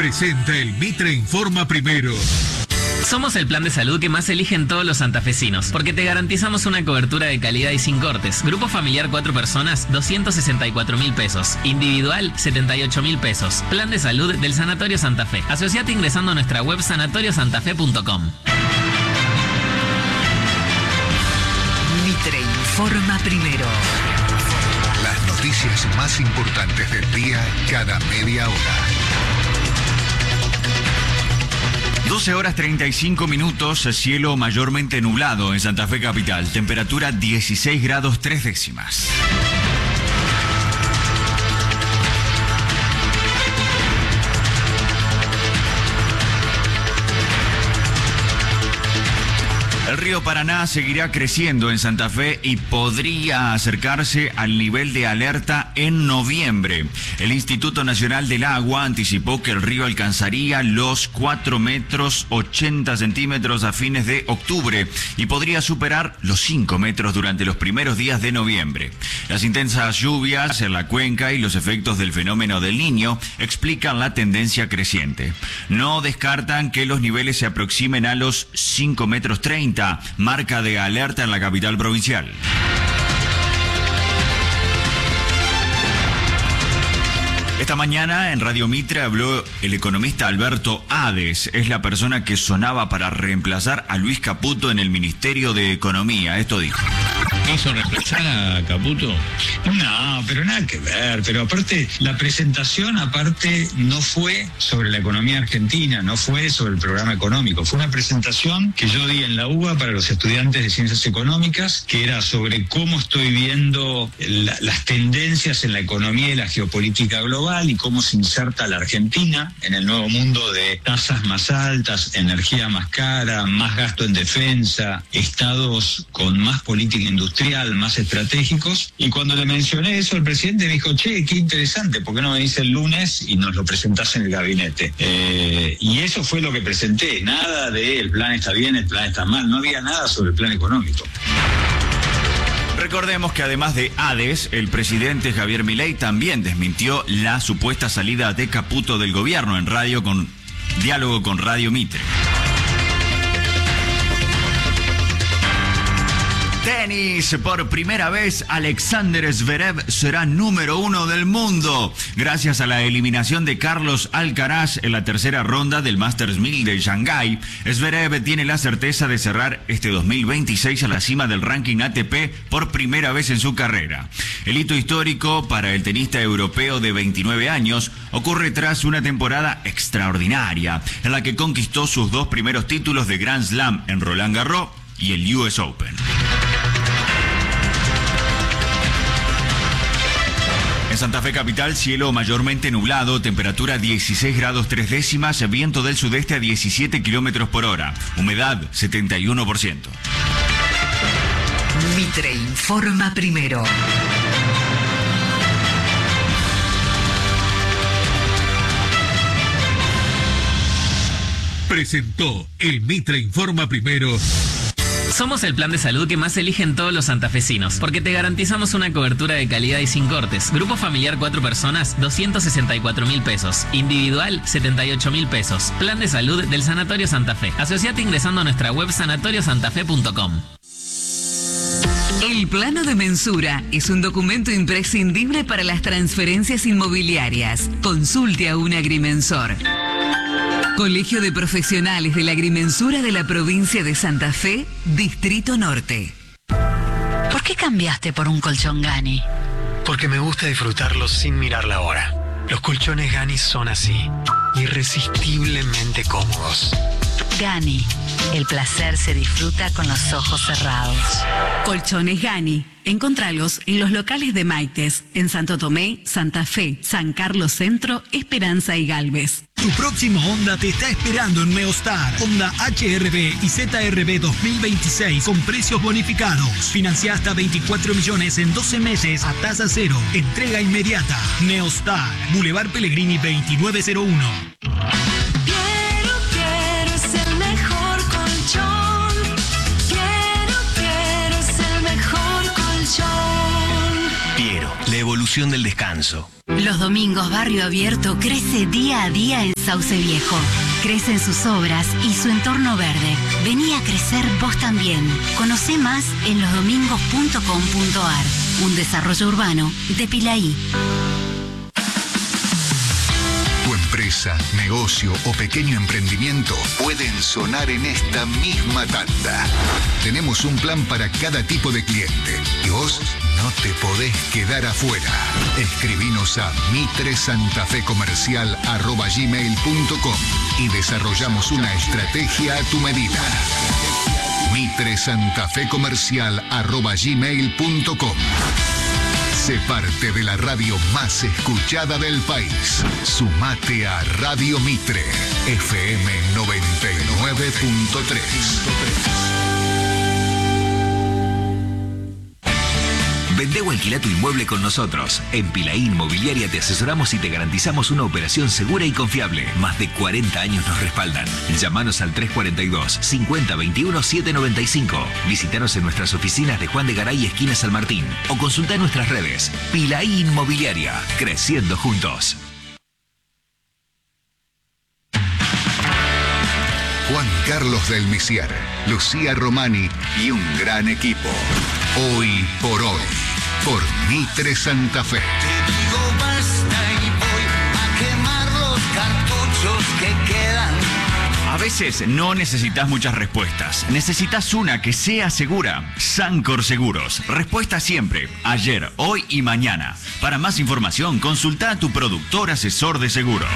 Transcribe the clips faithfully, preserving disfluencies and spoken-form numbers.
presenta el Mitre Informa Primero. Somos el plan de salud que más eligen todos los santafesinos, porque te garantizamos una cobertura de calidad y sin cortes. Grupo familiar cuatro personas, doscientos sesenta y cuatro mil pesos. Individual, setenta y ocho mil pesos. Plan de salud del Sanatorio Santa Fe. Asociate ingresando a nuestra web sanatorio santa fe punto com. Mitre Informa Primero. Las noticias más importantes del día cada media hora. doce horas treinta y cinco minutos, cielo mayormente nublado en Santa Fe capital, temperatura dieciséis grados tres décimas. El río Paraná seguirá creciendo en Santa Fe y podría acercarse al nivel de alerta en noviembre. El Instituto Nacional del Agua anticipó que el río alcanzaría los cuatro metros ochenta centímetros a fines de octubre y podría superar los cinco metros durante los primeros días de noviembre. Las intensas lluvias en la cuenca y los efectos del fenómeno del Niño explican la tendencia creciente. No descartan que los niveles se aproximen a los cinco metros treinta, marca de alerta en la capital provincial. Esta mañana en Radio Mitre habló el economista Alberto Ades. Es la persona que sonaba para reemplazar a Luis Caputo en el Ministerio de Economía. Esto dijo. ¿Hizo reemplazar a Caputo? No, pero nada que ver. Pero aparte, la presentación aparte no fue sobre la economía argentina, no fue sobre el programa económico. Fue una presentación que yo di en la U B A para los estudiantes de Ciencias Económicas, que era sobre cómo estoy viendo la, las tendencias en la economía y la geopolítica global y cómo se inserta la Argentina en el nuevo mundo de tasas más altas, energía más cara, más gasto en defensa, estados con más política industrial, más estratégicos. Y cuando le mencioné eso, el presidente me dijo, che, qué interesante, ¿por qué no me dice el lunes y nos lo presentás en el gabinete? Eh, y eso fue lo que presenté, nada de el plan está bien, el plan está mal, no había nada sobre el plan económico. Recordemos que además de Ades, el presidente Javier Milei también desmintió la supuesta salida de Caputo del gobierno en radio con diálogo con Radio Mitre. Tenis, por primera vez Alexander Zverev será número uno del mundo, gracias a la eliminación de Carlos Alcaraz en la tercera ronda del Masters mil de Shanghái. Zverev tiene la certeza de cerrar este dos mil veintiséis a la cima del ranking A T P por primera vez en su carrera. El hito histórico para el tenista europeo de veintinueve años ocurre tras una temporada extraordinaria en la que conquistó sus dos primeros títulos de Grand Slam en Roland Garros y el U S Open. En Santa Fe capital, cielo mayormente nublado, temperatura dieciséis grados tres décimas, viento del sudeste a diecisiete kilómetros por hora, humedad setenta y uno por ciento. Mitre Informa Primero. Presentó el Mitre Informa Primero. Somos el plan de salud que más eligen todos los santafesinos, porque te garantizamos una cobertura de calidad y sin cortes. Grupo familiar cuatro personas, doscientos sesenta y cuatro mil pesos. Individual, setenta y ocho mil pesos. Plan de salud del Sanatorio Santa Fe. Asociate ingresando a nuestra web sanatorio santa fe punto com. El plano de mensura es un documento imprescindible para las transferencias inmobiliarias. Consulte a un agrimensor. Colegio de Profesionales de la Agrimensura de la Provincia de Santa Fe, Distrito Norte. ¿Por qué cambiaste por un colchón Gani? Porque me gusta disfrutarlos sin mirar la hora. Los colchones Gani son así, irresistiblemente cómodos. Gani, el placer se disfruta con los ojos cerrados. Colchones Gani. Encontralos en los locales de Maites, en Santo Tomé, Santa Fe, San Carlos Centro, Esperanza y Galvez. Tu próximo Honda te está esperando en Neostar. Honda H R V y Z R V dos mil veintiséis con precios bonificados. Financia hasta veinticuatro millones en doce meses a tasa cero. Entrega inmediata. Neostar, Boulevard Pellegrini veintinueve cero uno. Quiero, quiero, es el mejor colchón. Quiero, quiero, es el mejor colchón. Piero, la evolución ilusión del descanso. Los domingos Barrio Abierto crece día a día en Sauce Viejo. Crecen sus obras y su entorno verde. Vení a crecer vos también. Conocé más en losdomingos punto com punto ar. Un desarrollo urbano de Pilaí. Tu empresa, negocio o pequeño emprendimiento pueden sonar en esta misma tanda. Tenemos un plan para cada tipo de cliente y vos no te podés quedar afuera. Escribinos a mitresantafecomercial arroba gmail punto com y desarrollamos una estrategia a tu medida. mitresantafecomercial arroba gmail punto com. Sé parte de la radio más escuchada del país. Sumate a Radio Mitre, F M noventa y nueve punto tres. Vendé o alquila tu inmueble con nosotros. En Pilaí Inmobiliaria te asesoramos y te garantizamos una operación segura y confiable. Más de cuarenta años nos respaldan. Llámanos al tres cuatro dos, cinco cero dos uno, siete nueve cinco. Visítanos en nuestras oficinas de Juan de Garay, esquina San Martín. O consulta en nuestras redes. Pilaí Inmobiliaria. Creciendo juntos. Juan Carlos del Misiar, Lucía Romani y un gran equipo. Hoy por hoy, por Mitre Santa Fe. Te digo basta y voy a quemar los cartuchos que quedan. A veces no necesitas muchas respuestas. Necesitas una que sea segura. Sancor Seguros. Respuesta siempre. Ayer, hoy y mañana. Para más información, consulta a tu productor asesor de seguros.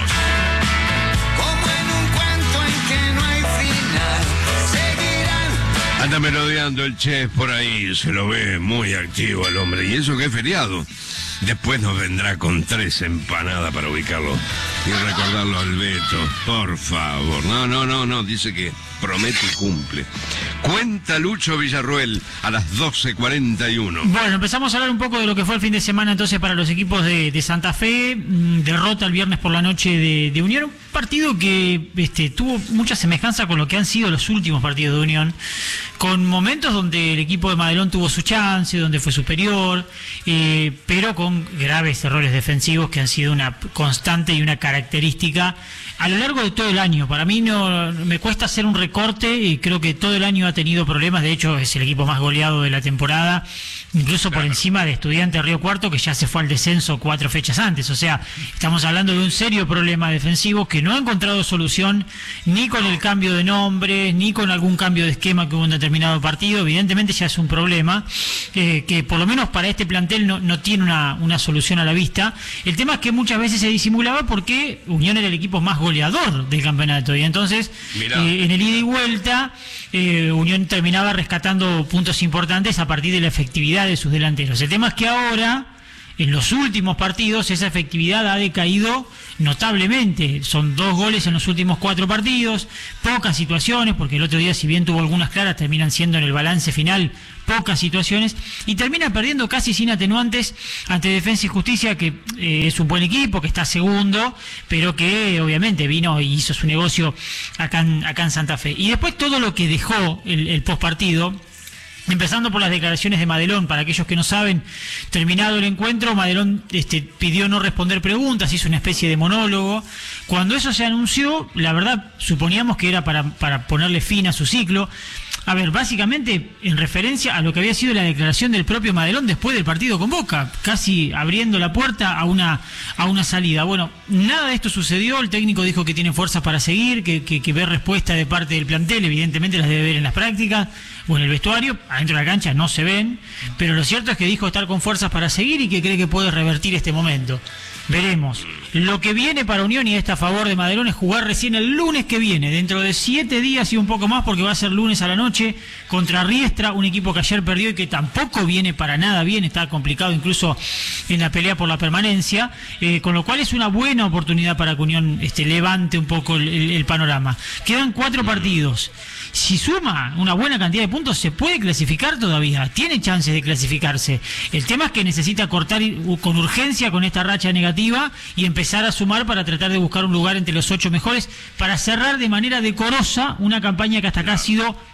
Anda merodeando el chef por ahí, se lo ve muy activo al hombre. Y eso que es feriado. Después nos vendrá con tres empanadas para ubicarlo y recordarlo al Beto. Por favor. No, no, no, no. Dice que promete y cumple. Cuenta Lucho Villarruel a las doce cuarenta y uno. Bueno, empezamos a hablar un poco de lo que fue el fin de semana entonces para los equipos de, de Santa Fe. Derrota el viernes por la noche de, de Unión. Un partido que este, tuvo mucha semejanza con lo que han sido los últimos partidos de Unión. Con momentos donde el equipo de Madelón tuvo su chance, donde fue superior, eh, pero con graves errores defensivos que han sido una constante y una característica a lo largo de todo el año. Para mí no me cuesta hacer un recorte y creo que todo el año ha tenido problemas. De hecho, es el equipo más goleado de la temporada, incluso claro, por encima de Estudiantes Río Cuarto, que ya se fue al descenso cuatro fechas antes. O sea, estamos hablando de un serio problema defensivo que no ha encontrado solución ni con el cambio de nombre, ni con algún cambio de esquema que hubo en determinado partido. Evidentemente ya es un problema eh, que por lo menos para este plantel no, no tiene una, una solución a la vista. El tema es que muchas veces se disimulaba porque Unión era el equipo más goleador del campeonato, y entonces eh, en el ida y vuelta eh, Unión terminaba rescatando puntos importantes a partir de la efectividad de sus delanteros. El tema es que ahora, en los últimos partidos, esa efectividad ha decaído notablemente. Son dos goles en los últimos cuatro partidos, pocas situaciones, porque el otro día, si bien tuvo algunas claras, terminan siendo en el balance final pocas situaciones, y termina perdiendo casi sin atenuantes ante Defensa y Justicia, que eh, es un buen equipo, que está segundo, pero que obviamente vino y hizo su negocio acá en, acá en Santa Fe. Y después todo lo que dejó el, el postpartido, empezando por las declaraciones de Madelón. Para aquellos que no saben, terminado el encuentro, Madelón este, pidió no responder preguntas, hizo una especie de monólogo. Cuando eso se anunció, la verdad, suponíamos que era para, para ponerle fin a su ciclo. A ver, básicamente en referencia a lo que había sido la declaración del propio Madelón después del partido con Boca, casi abriendo la puerta a una a una salida. Bueno, nada de esto sucedió. El técnico dijo que tiene fuerzas para seguir, que, que, que ve respuesta de parte del plantel. Evidentemente las debe ver en las prácticas o en el vestuario. Adentro de la cancha no se ven, pero lo cierto es que dijo estar con fuerzas para seguir y que cree que puede revertir este momento. Veremos. Lo que viene para Unión, y está a favor de Madelón, es jugar recién el lunes que viene, dentro de siete días y un poco más, porque va a ser lunes a la noche, contra Riestra, un equipo que ayer perdió y que tampoco viene para nada bien, está complicado incluso en la pelea por la permanencia, eh, con lo cual es una buena oportunidad para que Unión este, levante un poco el, el, el panorama. Quedan cuatro partidos. Si suma una buena cantidad de puntos, se puede clasificar todavía, tiene chances de clasificarse. El tema es que necesita cortar con urgencia con esta racha negativa y empezar a sumar para tratar de buscar un lugar entre los ocho mejores, para cerrar de manera decorosa una campaña que hasta acá ha sido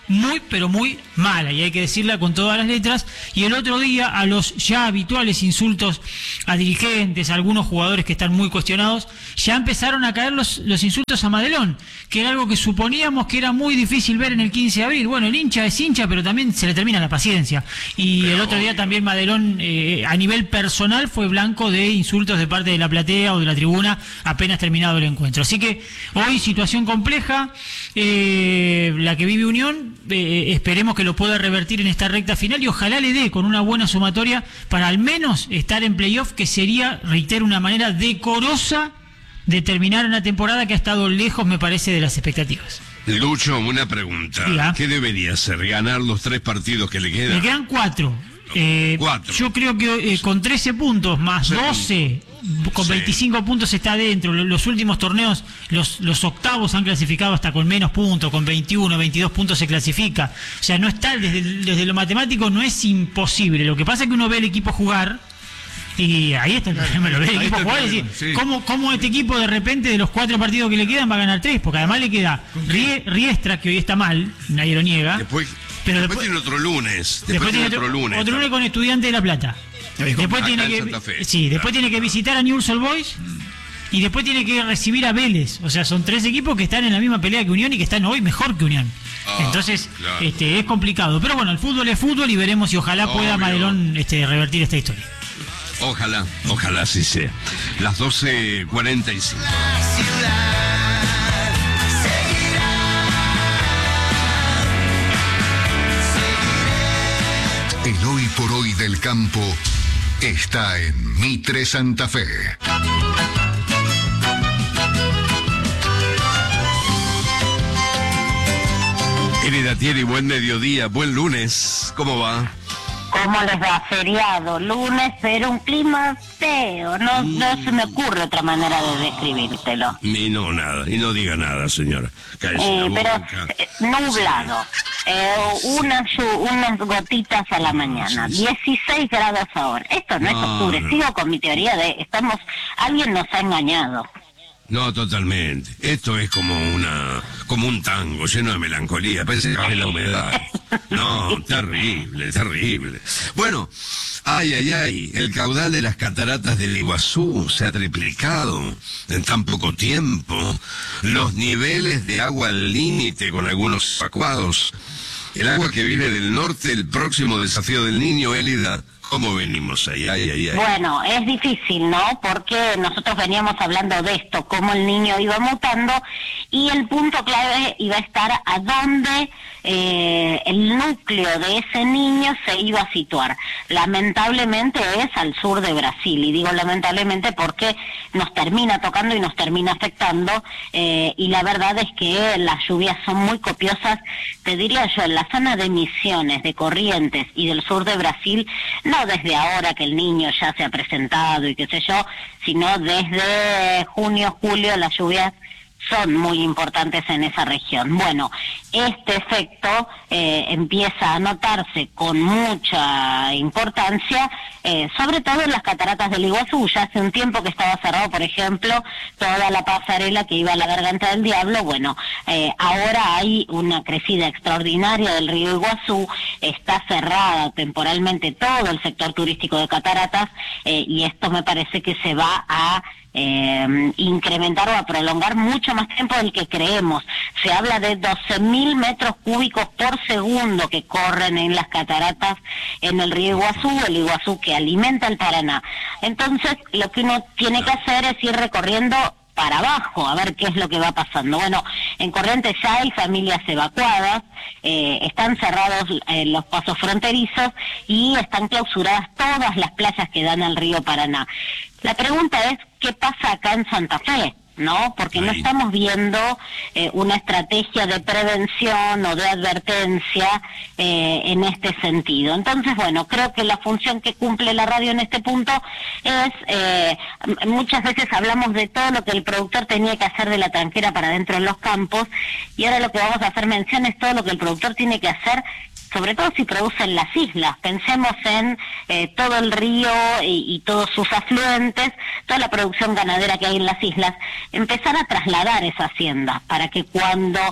muy, pero muy mala, y hay que decirla con todas las letras. Y el otro día, a los ya habituales insultos a dirigentes, a algunos jugadores que están muy cuestionados, ya empezaron a caer los, los insultos a Madelón, que era algo que suponíamos que era muy difícil ver en el quince de abril. Bueno, el hincha es hincha, pero también se le termina la paciencia. Y pero el otro día también Madelón, eh, a nivel personal, fue blanco de insultos de parte de la platea o de la tribuna apenas terminado el encuentro. Así que hoy situación compleja, eh, la que vive Unión. Eh, esperemos que lo pueda revertir en esta recta final y ojalá le dé con una buena sumatoria para al menos estar en playoff, que sería, reitero, una manera decorosa de terminar una temporada que ha estado lejos, me parece, de las expectativas. Lucho, una pregunta. Diga. ¿Qué debería hacer? ¿Ganar los tres partidos que le quedan? Le quedan cuatro. Eh, Cuatro. Yo creo que eh, con trece puntos más doce, con sí. veinticinco puntos está adentro. Los últimos torneos, los, los octavos han clasificado hasta con menos puntos, con veintiuno, veintidós puntos se clasifica. O sea, no está, desde, desde lo matemático no es imposible. Lo que pasa es que uno ve el equipo jugar y ahí está el problema, lo ve el equipo jugar y decir, sí. ¿cómo, ¿cómo este equipo de repente de los cuatro partidos que le quedan va a ganar tres? Porque además le queda Rie, Riestra, que hoy está mal, nadie lo niega. Después... Pero después, después tiene otro lunes. Después, después tiene otro, otro lunes. Otro lunes con Estudiantes de La Plata. Después tiene que, sí, después tiene que visitar a Newell's Old Boys y después tiene que recibir a Vélez. O sea, son tres equipos que están en la misma pelea que Unión y que están hoy mejor que Unión. Ah, Entonces, claro. este, es complicado. Pero bueno, el fútbol es fútbol y veremos si ojalá Obvio. pueda Madelón este, revertir esta historia. Ojalá, ojalá sí sea. Las doce cuarenta y cinco. El hoy por hoy del campo está en Mitre Santa Fe. Querida Thierry, buen mediodía, buen lunes. ¿Cómo va? ¿Cómo les va? Feriado, lunes, pero un clima feo. No, mm. no se me ocurre otra manera de describírtelo. Y no, nada. Y no diga nada, señora. Eh, pero eh, nublado. Eh, unas, unas gotitas a la mañana. dieciséis grados ahora. Esto no, no es octubre. No. Sigo con mi teoría de estamos... Alguien nos ha engañado. No, totalmente. Esto es como una, como un tango lleno de melancolía. Parece que es la humedad. No, terrible, terrible. Bueno, ay, ay, ay, el caudal de las cataratas del Iguazú se ha triplicado en tan poco tiempo. Los niveles de agua al límite con algunos evacuados. El agua que viene del norte, el próximo desafío del Niño, Élida. ¿Cómo venimos ahí? Ay, ay, ay. Bueno, es difícil, ¿no? Porque nosotros veníamos hablando de esto, cómo el niño iba mutando, y el punto clave iba a estar a dónde eh, el núcleo de ese niño se iba a situar. Lamentablemente es al sur de Brasil, y digo lamentablemente porque nos termina tocando y nos termina afectando, eh, y la verdad es que las lluvias son muy copiosas, te diría yo, en la zona de Misiones, de Corrientes y del sur de Brasil, no desde ahora que el niño ya se ha presentado y qué sé yo, sino desde junio, julio, las lluvias son muy importantes en esa región. Bueno, este efecto eh, empieza a notarse con mucha importancia, eh, sobre todo en las cataratas del Iguazú. Ya hace un tiempo que estaba cerrado, por ejemplo, toda la pasarela que iba a la Garganta del Diablo. Bueno, eh, ahora hay una crecida extraordinaria del río Iguazú, está cerrada temporalmente todo el sector turístico de cataratas, eh, y esto me parece que se va a Eh, incrementar o a prolongar mucho más tiempo del que creemos. Se habla de doce mil metros cúbicos por segundo que corren en las cataratas en el río Iguazú, el Iguazú que alimenta el Paraná. Entonces, lo que uno tiene que hacer es ir recorriendo para abajo, a ver qué es lo que va pasando. Bueno, en Corrientes ya hay familias evacuadas, eh, están cerrados eh, los pasos fronterizos y están clausuradas todas las playas que dan al río Paraná. La pregunta es, ¿qué pasa acá en Santa Fe? ¿No? Porque no estamos viendo eh, una estrategia de prevención o de advertencia eh, en este sentido. Entonces, bueno, creo que la función que cumple la radio en este punto es, eh, muchas veces hablamos de todo lo que el productor tenía que hacer de la tranquera para dentro de los campos, y ahora lo que vamos a hacer mención es todo lo que el productor tiene que hacer, sobre todo si producen las islas. Pensemos en eh, todo el río y, y todos sus afluentes, toda la producción ganadera que hay en las islas, empezar a trasladar esa hacienda para que cuando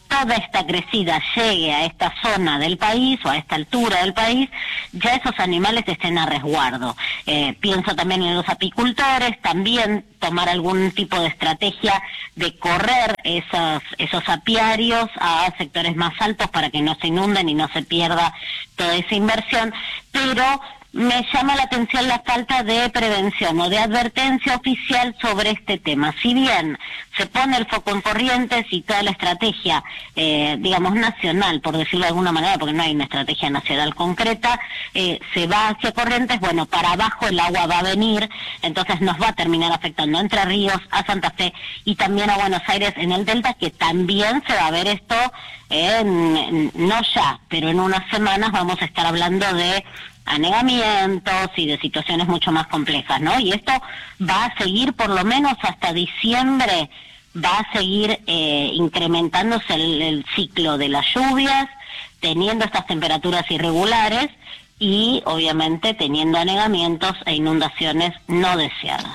toda esta crecida llegue a esta zona del país o a esta altura del país, ya esos animales estén a resguardo. Eh, pienso también en los apicultores, también tomar algún tipo de estrategia de correr esos, esos apiarios a sectores más altos para que no se inunden y no se pierda toda esa inversión, pero me llama la atención la falta de prevención o de advertencia oficial sobre este tema. Si bien se pone el foco en Corrientes y toda la estrategia, eh, digamos, nacional, por decirlo de alguna manera, porque no hay una estrategia nacional concreta, eh, se va hacia Corrientes, bueno, para abajo el agua va a venir, entonces nos va a terminar afectando a Entre Ríos, a Santa Fe y también a Buenos Aires en el Delta, que también se va a ver esto, en, en, no ya, pero en unas semanas vamos a estar hablando de anegamientos y de situaciones mucho más complejas, ¿no? Y esto va a seguir por lo menos hasta diciembre, va a seguir eh, incrementándose el, el ciclo de las lluvias, teniendo estas temperaturas irregulares y obviamente teniendo anegamientos e inundaciones no deseadas.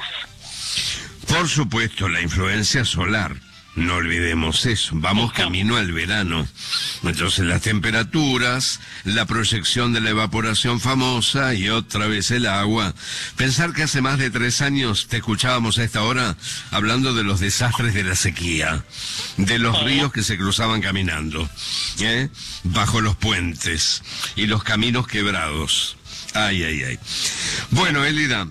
Por supuesto, la influencia solar. No olvidemos eso, vamos camino al verano. Entonces las temperaturas, la proyección de la evaporación famosa y otra vez el agua. Pensar que hace más de tres años te escuchábamos a esta hora hablando de los desastres de la sequía, de los ríos que se cruzaban caminando, ¿eh? bajo los puentes y los caminos quebrados. Ay, ay, ay. Bueno, Elida,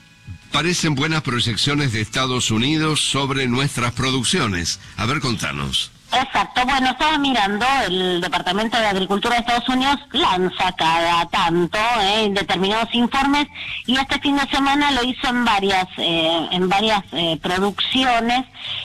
parecen buenas proyecciones de Estados Unidos sobre nuestras producciones. A ver, contanos. Exacto, bueno, estaba mirando, el Departamento de Agricultura de Estados Unidos lanza cada tanto eh, determinados informes y este fin de semana lo hizo en varias eh, en varias eh, producciones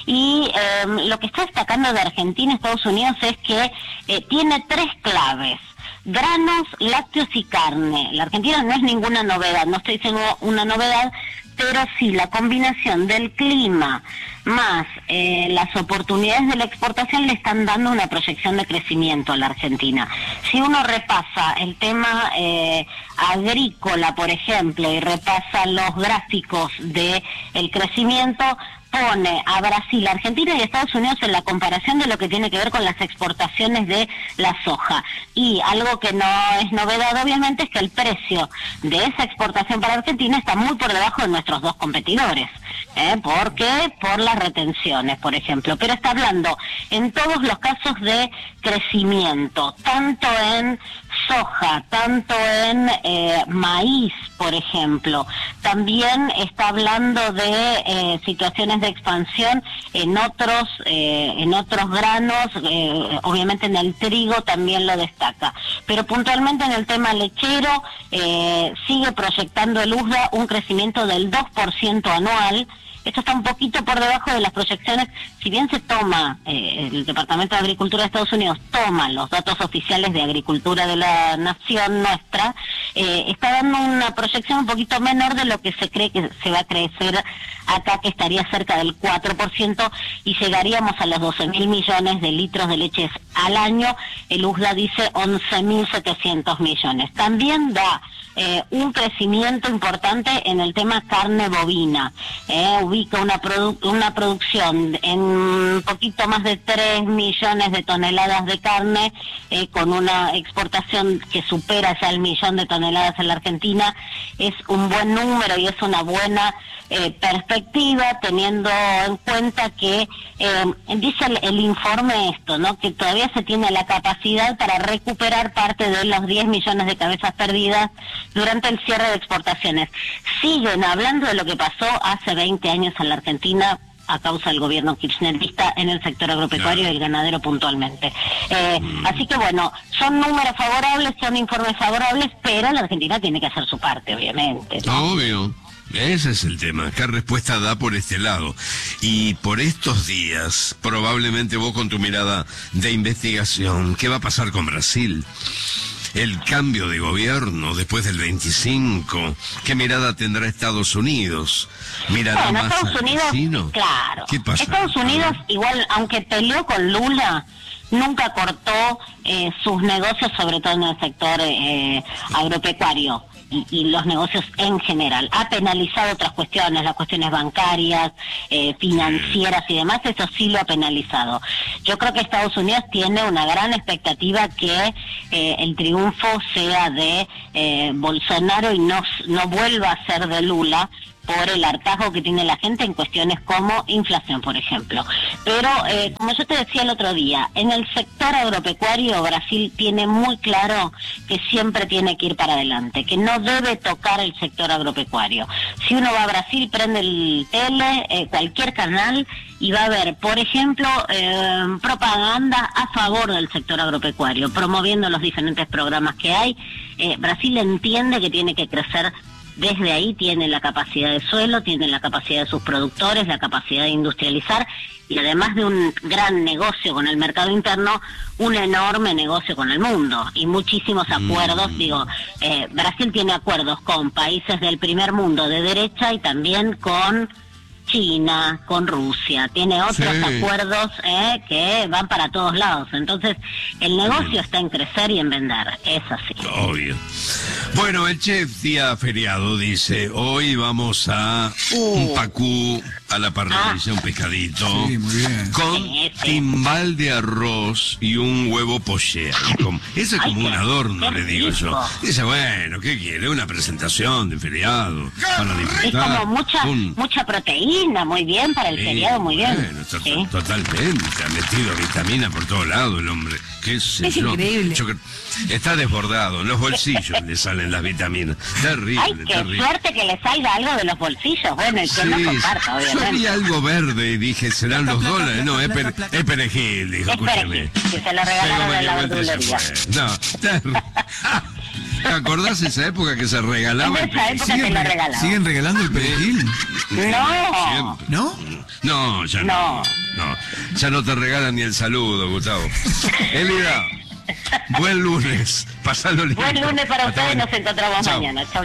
y eh, lo que está destacando de Argentina y Estados Unidos es que eh, tiene tres claves: granos, lácteos y carne. La Argentina no es ninguna novedad, no estoy diciendo una novedad, pero sí la combinación del clima más eh, las oportunidades de la exportación le están dando una proyección de crecimiento a la Argentina. Si uno repasa el tema eh, agrícola, por ejemplo, y repasa los gráficos de el crecimiento, pone a Brasil, Argentina y Estados Unidos en la comparación de lo que tiene que ver con las exportaciones de la soja. Y algo que no es novedad, obviamente, es que el precio de esa exportación para Argentina está muy por debajo de nuestros dos competidores. ¿Eh? ¿Por qué? Por las retenciones, por ejemplo. Pero está hablando en todos los casos de crecimiento, tanto en soja, tanto en eh, maíz, por ejemplo. También está hablando de eh, situaciones de expansión en otros eh, en otros granos, eh, obviamente en el trigo también lo destaca. Pero puntualmente en el tema lechero eh, sigue proyectando el U S D A un crecimiento del dos por ciento anual. Esto está un poquito por debajo de las proyecciones, si bien se toma, eh, el Departamento de Agricultura de Estados Unidos toma los datos oficiales de agricultura de la nación nuestra, eh, está dando una proyección un poquito menor de lo que se cree que se va a crecer acá, que estaría cerca del cuatro por ciento y llegaríamos a los doce mil millones de litros de leches al año. El U S D A dice once mil setecientos millones. También da Eh, un crecimiento importante en el tema carne bovina. Eh, ubica una, produ una producción en un poquito más de tres millones de toneladas de carne, eh, con una exportación que supera ya el millón de toneladas en la Argentina. Es un buen número y es una buena eh, perspectiva, teniendo en cuenta que eh, dice el, el informe esto, ¿no? Que todavía se tiene la capacidad para recuperar parte de los diez millones de cabezas perdidas durante el cierre de exportaciones. Siguen hablando de lo que pasó hace veinte años en la Argentina a causa del gobierno kirchnerista en el sector agropecuario y el ganadero puntualmente. Eh, mm. Así que bueno, son números favorables, son informes favorables, pero la Argentina tiene que hacer su parte, obviamente, ¿no? Obvio. Ese es el tema. ¿Qué respuesta da por este lado? Y por estos días, probablemente vos con tu mirada de investigación, ¿qué va a pasar con Brasil? El cambio de gobierno después del veinticinco, ¿qué mirada tendrá Estados Unidos? ¿Mirará bueno, más Estados Unidos, vecino? Claro. ¿Qué pasa? Estados Unidos, igual, aunque peleó con Lula, nunca cortó eh, sus negocios, sobre todo en el sector eh, agropecuario. y, y los negocios en general. Ha penalizado otras cuestiones, las cuestiones bancarias, eh, financieras y demás, eso sí lo ha penalizado. Yo creo que Estados Unidos tiene una gran expectativa que eh, el triunfo sea de eh, Bolsonaro y no, no vuelva a ser de Lula, por el hartazgo que tiene la gente en cuestiones como inflación, por ejemplo. Pero, eh, como yo te decía el otro día, en el sector agropecuario Brasil tiene muy claro que siempre tiene que ir para adelante, que no debe tocar el sector agropecuario. Si uno va a Brasil, prende el tele, eh, cualquier canal, y va a ver, por ejemplo, eh, propaganda a favor del sector agropecuario, promoviendo los diferentes programas que hay. Eh, Brasil entiende que tiene que crecer. Desde ahí tiene la capacidad de suelo, tiene la capacidad de sus productores, la capacidad de industrializar y además de un gran negocio con el mercado interno, un enorme negocio con el mundo y muchísimos acuerdos. Mm. Digo, eh, Brasil tiene acuerdos con países del primer mundo de derecha y también con China, con Rusia, tiene otros sí. acuerdos eh, que van para todos lados. Entonces, el negocio está en crecer y en vender, es así. Obvio. Bueno, el chef día feriado dice, hoy vamos a uh. un pacú a la parrilla, ah. un pescadito, sí, muy bien. con sí, sí. timbal de arroz y un huevo poché. Ese es como Ay, un adorno, le digo rico. yo. Dice, bueno, ¿qué quiere? Una presentación de feriado para disfrutar. Es como mucha, un... mucha proteína, muy bien para el sí, feriado, muy bien. Bueno, to sí. totalmente, ha metido vitamina por todos lados el hombre. ¿Qué sé es yo? increíble. Yo, está desbordado, en los bolsillos le salen las vitaminas. Terrible, Ay, qué terrible. suerte que le salga algo de los bolsillos. Bueno, el que sí, no comparta, obviamente. Yo vi algo verde y dije, serán los dólares. No, es, per, es perejil, dijo, es escúcheme. Perejil, que se lo regalaron en la verdulería. No, terrible. ¿Te acordás de esa época que se regalaba en el perejil? Esa época se lo regalaban. ¿Siguen regalando el perejil? No. ¿No? No, ya no. no. No, ya no te regalan ni el saludo, Gustavo. Elida, buen lunes. Pasalo lindo. Buen lunes para ustedes, nos encontramos Chau. mañana. Chau.